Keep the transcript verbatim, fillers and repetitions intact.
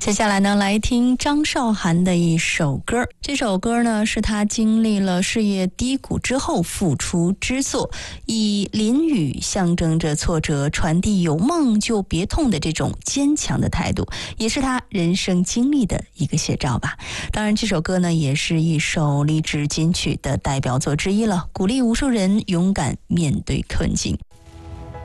接下来呢，来听张韶涵的一首歌。这首歌呢，是她经历了事业低谷之后复出之作，以淋雨象征着挫折，传递有梦就别痛的这种坚强的态度，也是她人生经历的一个写照吧。当然，这首歌呢，也是一首励志金曲的代表作之一了，鼓励无数人勇敢面对困境。